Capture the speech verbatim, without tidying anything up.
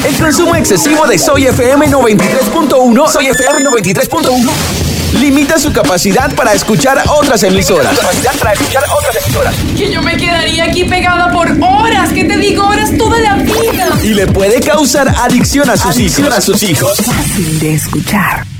El consumo excesivo de Soy F M noventa y tres punto uno, Soy F M noventa y tres punto uno, limita su capacidad para escuchar otras emisoras. Capacidad para escuchar otras emisoras. Que yo me quedaría aquí pegada por horas, ¿qué te digo? Horas toda la vida. Y le puede causar adicción a sus hijos. A sus hijos. Fácil de escuchar.